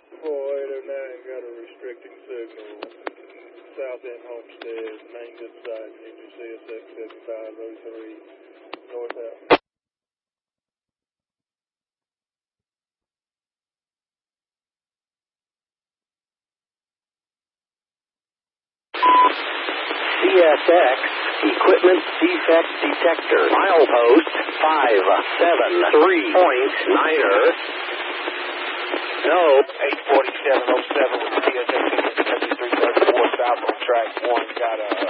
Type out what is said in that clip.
4809 got a restricting signal. South End Homestead, main good side, Ninja CSX 7503, north out. CSX Equipment Defect Detector. Milepost 573.9er. No. 84707 with CSX 7334 south on track 1. Got a